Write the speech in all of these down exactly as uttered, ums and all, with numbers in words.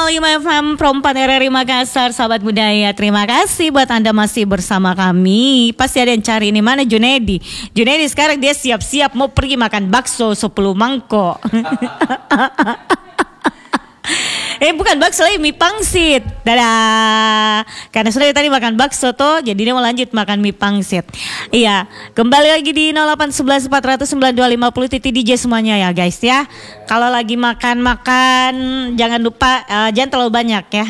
koma lima F M Perempat R R I Makassar, sahabat budaya. Terima kasih buat Anda masih bersama kami. Pasti ada yang cari ini mana Junedi. Junedi sekarang dia siap-siap mau pergi makan bakso sepuluh mangkok. Eh bukan bakso, eh mie pangsit. Dadah. Karena sudah tadi makan bakso tuh, jadi dia mau lanjut makan mie pangsit. Iya, kembali lagi di nol delapan satu satu empat nol nol sembilan dua lima nol titik D J semuanya ya guys ya. Kalau lagi makan-makan jangan lupa uh, jangan terlalu banyak ya.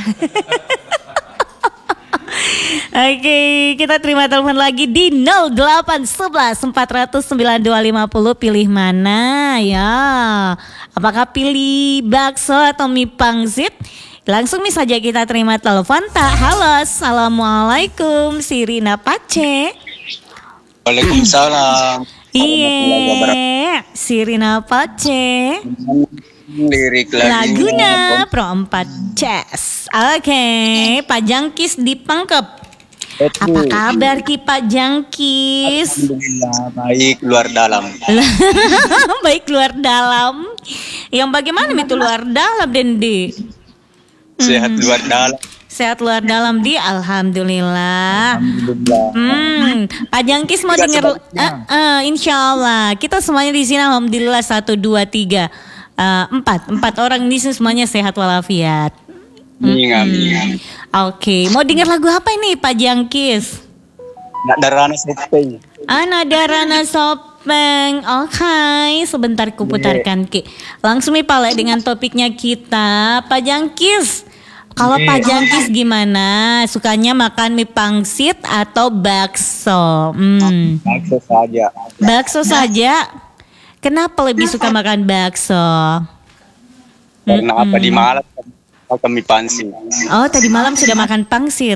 Oke, kita terima telepon lagi di nol delapan satu satu empat nol nol sembilan dua lima nol. Pilih mana ya? Apakah pilih bakso atau mie pangsit? Langsung nih saja kita terima telepon. Tak, halo, assalamualaikum, Sirina Pace. Waalaikumsalam. Iya, Sirina Pace. Lirik Laguna Perempat Jazz. Oke, Pak Jangkis di Pangkep. Apa kabar Ki Pak Jangkis? Alhamdulillah baik luar dalam. Baik luar dalam. Yang bagaimana itu luar dalam Dendi? Sehat luar dalam. Sehat luar dalam di Alhamdulillah. Alhamdulillah. Hmm, Pak Jangkis mau dengar? Uh, uh, Insya Allah kita semuanya di sini Alhamdulillah satu dua tiga uh, empat empat orang di sini semuanya sehat walafiat. Amin, amin. Oke, mau dengar lagu apa ini Pak Jangkis? Nada Rana Sopeng. Ah, Nada Rana Sopeng. Oke, sebentar ku putarkan Ki. Langsung nih Pak dengan topiknya kita. Pak Jangkis, kalau Pak Jangkis gimana? Sukanya makan mie pangsit atau bakso? Hmm. Bakso saja. Bakso saja. Kenapa lebih suka makan bakso? Karena apa di Malang makan mie pangsit. Oh, tadi malam sudah makan pangsit.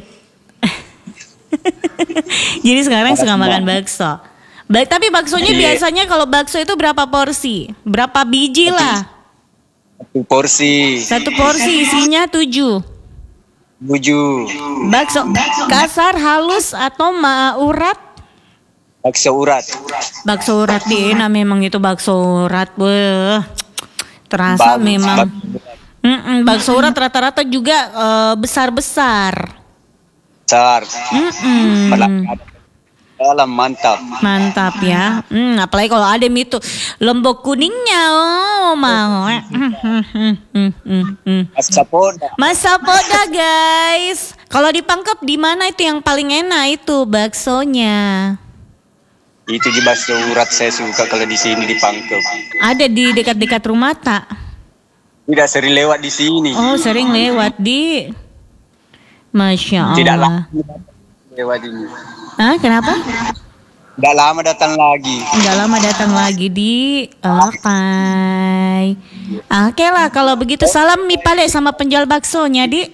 Jadi sekarang suka makan bakso. Baik, tapi baksonya biasanya kalau bakso itu berapa porsi? Berapa biji lah? Satu porsi. Satu porsi isinya tujuh. Tujuh. Bakso kasar, halus atau ma urat? Bakso urat. Bakso urat di enak memang itu bakso urat. Beuh. Terasa Bagus, memang. bagus. Mm-mm, bakso urat rata-rata juga uh, besar-besar. Besar. Mm-mm. Dalam mantap. Mantap ya. Hmm, apalagi kalau ada itu lombok kuningnya, oh mau. Masapoda. Masapoda guys. Kalau di Pangkep di mana itu yang paling enak itu baksonya? Itu di bakso urat saya suka kalau di sini di Pangkep. Ada di dekat-dekat rumah tak? Tidak sering lewat di sini. Oh sering lewat di. Masya Allah. Tidak lama lewat ini. Ah kenapa? Tidak lama datang lagi. Nggak lama datang lagi di. Oke. Oke lah kalau begitu salam mie pale sama penjual baksonya di.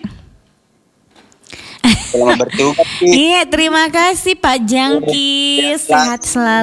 Selamat bertugas. Iya terima kasih Pak Jangkis. Sehat selalu.